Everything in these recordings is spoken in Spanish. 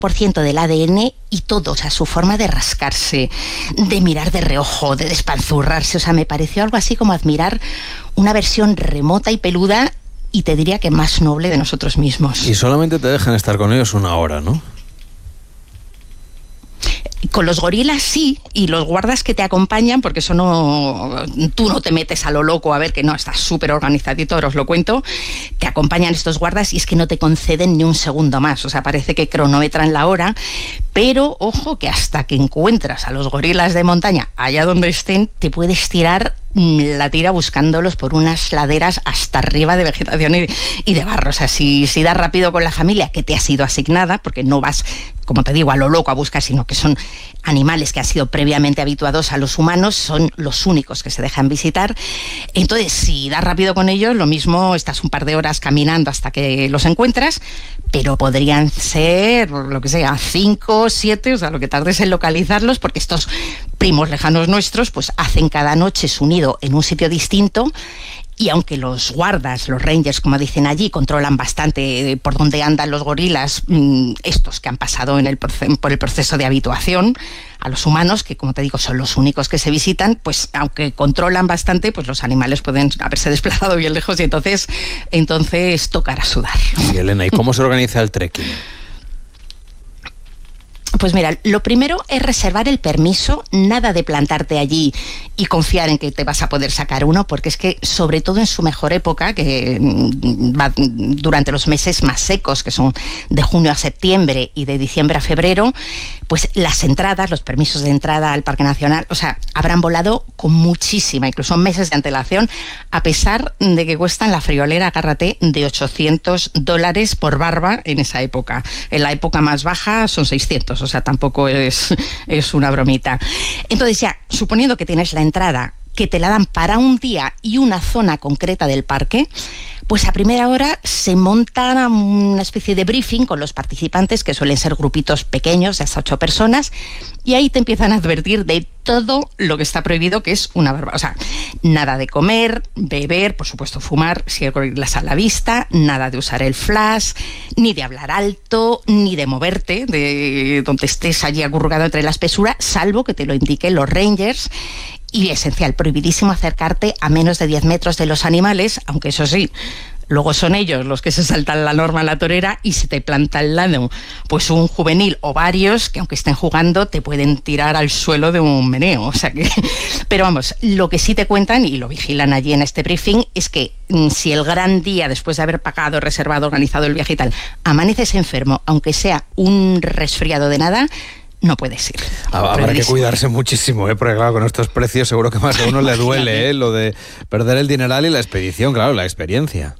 100% del ADN y todo, o sea, su forma de rascarse, de mirar de reojo, de despanzurrarse, o sea, me pareció algo así como admirar una versión remota y peluda y te diría que más noble de nosotros mismos. Y solamente te dejan estar con ellos 1 hora, ¿no? Con los gorilas sí, y los guardas que te acompañan, porque eso no, tú no te metes a lo loco a ver que no, estás súper organizadito, os lo cuento, te acompañan estos guardas y es que no te conceden ni un segundo más, o sea, parece que cronometran la hora, pero ojo que hasta que encuentras a los gorilas de montaña, allá donde estén, te puedes tirar la tira buscándolos por unas laderas hasta arriba de vegetación y de barro. O sea, si das rápido con la familia que te ha sido asignada, porque no vas, como te digo, a lo loco a buscar, sino que son animales que han sido previamente habituados a los humanos, son los únicos que se dejan visitar. Entonces, si das rápido con ellos, lo mismo estás un par de horas caminando hasta que los encuentras, pero podrían ser, lo que sea, 5, 7, o sea, lo que tardes en localizarlos, porque estos primos lejanos nuestros, pues hacen cada noche su nido en un sitio distinto. Y aunque los guardas, los rangers, como dicen allí, controlan bastante por dónde andan los gorilas, estos que han pasado por el proceso de habituación a los humanos, que como te digo son los únicos que se visitan, pues aunque controlan bastante, pues los animales pueden haberse desplazado bien lejos y entonces tocará sudar. Sí, Elena, ¿y cómo se organiza el trekking? Pues mira, lo primero es reservar el permiso, nada de plantarte allí y confiar en que te vas a poder sacar uno, porque es que sobre todo en su mejor época, que va durante los meses más secos, que son de junio a septiembre y de diciembre a febrero, pues las entradas, los permisos de entrada al Parque Nacional, o sea, habrán volado con muchísima, incluso meses de antelación, a pesar de que cuestan la friolera, agárrate, de $800 por barba en esa época. En la época más baja son 600, o sea, tampoco es una bromita. Entonces ya, suponiendo que tienes la entrada, que te la dan para un día y una zona concreta del parque, pues a primera hora se monta una especie de briefing con los participantes, que suelen ser grupitos pequeños, de hasta 8 personas, y ahí te empiezan a advertir de todo lo que está prohibido, que es una barbaridad. O sea, nada de comer, beber, por supuesto fumar, si hay gorilas a la vista, nada de usar el flash, ni de hablar alto, ni de moverte de donde estés allí acurrucado entre la espesura, salvo que te lo indiquen los rangers. Y esencial, prohibidísimo acercarte a menos de 10 metros de los animales, aunque eso sí, luego son ellos los que se saltan la norma en la torera y se te planta al lado pues un juvenil o varios que aunque estén jugando te pueden tirar al suelo de un meneo. O sea que, pero vamos, lo que sí te cuentan y lo vigilan allí en este briefing es que si el gran día, después de haber pagado, reservado, organizado el viaje y tal, amaneces enfermo, aunque sea un resfriado de nada, no puedes ir. Habrá que cuidarse muchísimo, porque claro, con estos precios seguro que más de uno le duele, lo de perder el dineral y la expedición, claro, la experiencia.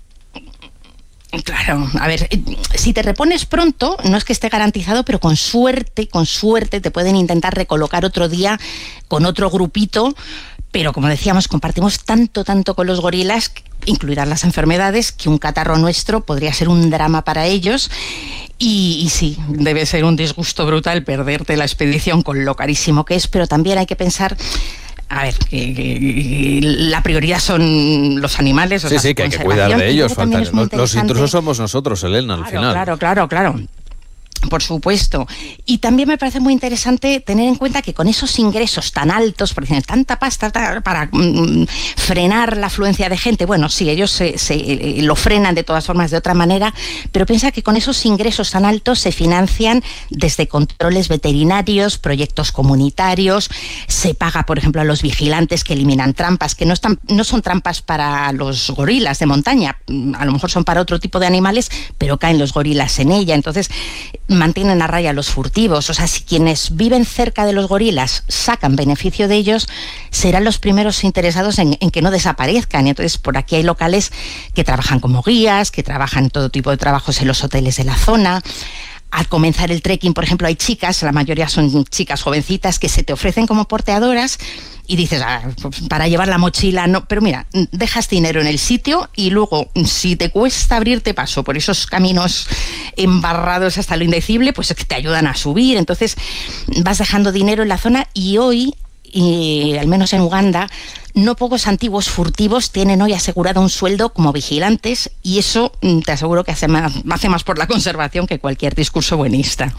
Claro, a ver, si te repones pronto, no es que esté garantizado, pero con suerte te pueden intentar recolocar otro día con otro grupito, pero como decíamos, compartimos tanto con los gorilas, incluidas las enfermedades, que un catarro nuestro podría ser un drama para ellos. Y sí, debe ser un disgusto brutal perderte la expedición con lo carísimo que es, pero también hay que pensar, a ver, que la prioridad son los animales. Sí, que hay que cuidar de ellos. Los intrusos somos nosotros, Elena, al final. Claro. Por supuesto. Y también me parece muy interesante tener en cuenta que con esos ingresos tan altos, porque tienen tanta pasta para frenar la afluencia de gente, bueno, sí, ellos se lo frenan de todas formas de otra manera, pero piensa que con esos ingresos tan altos se financian desde controles veterinarios, proyectos comunitarios, se paga, por ejemplo, a los vigilantes que eliminan trampas, que no son trampas para los gorilas de montaña, a lo mejor son para otro tipo de animales, pero caen los gorilas en ella. Entonces mantienen a raya a los furtivos. O sea, si quienes viven cerca de los gorilas sacan beneficio de ellos, serán los primeros interesados en que no desaparezcan. Y entonces por aquí hay locales que trabajan como guías, que trabajan todo tipo de trabajos en los hoteles de la zona. Al comenzar el trekking, por ejemplo, hay chicas, la mayoría son chicas jovencitas, que se te ofrecen como porteadoras y dices, pues para llevar la mochila, no, pero mira, dejas dinero en el sitio y luego, si te cuesta abrirte paso por esos caminos embarrados hasta lo indecible, pues es que te ayudan a subir. Entonces vas dejando dinero en la zona y hoy, al menos en Uganda, no pocos antiguos furtivos tienen hoy asegurado un sueldo como vigilantes, y eso te aseguro que hace más por la conservación que cualquier discurso buenista.